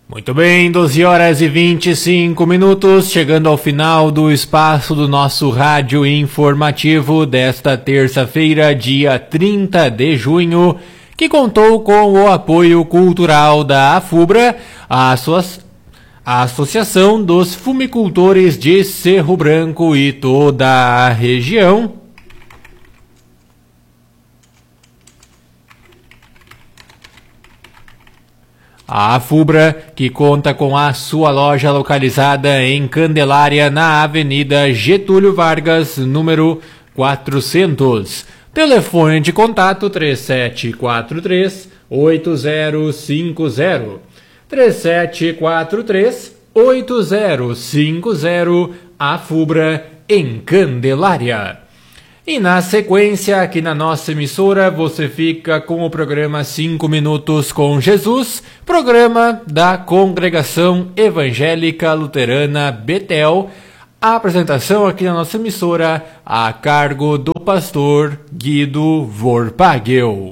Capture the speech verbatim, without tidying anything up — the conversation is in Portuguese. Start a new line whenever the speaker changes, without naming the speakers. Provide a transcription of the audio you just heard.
Muito bem, doze horas e vinte e cinco minutos, chegando ao final do espaço do nosso rádio informativo desta terça-feira, dia trinta de junho, que contou com o apoio cultural da AFUBRA, a, Associa- a Associação dos Fumicultores de Cerro Branco e toda a região. A AFUBRA, que conta com a sua loja localizada em Candelária, na Avenida Getúlio Vargas, número quatrocentos. Telefone de contato três sete quatro três, oito zero cinco zero. três sete quatro três, oito zero cinco zero, AFUBRA em Candelária. E na sequência, aqui na nossa emissora, você fica com o programa cinco Minutos com Jesus, programa da Congregação Evangélica Luterana Betel. A apresentação aqui na nossa emissora a cargo do pastor Guido Vorpagel.